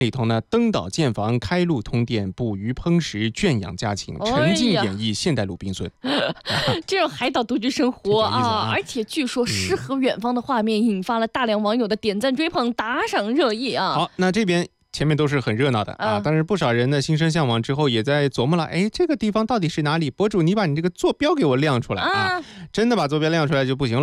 里头呢，登岛建房、开路通电、捕鱼烹食、圈养家禽，沉浸演绎现代鲁滨孙。 这种海岛独居生活啊，而且据说诗和远方的画面引发了大量网友的点赞追捧、打赏热议啊。 好，那这边前面都是很热闹的啊，但是不少人呢心生向往之后，也在琢磨了，哎，这个地方到底是哪里？博主，你把你这个坐标给我亮出来啊！真的把坐标亮出来就不行了。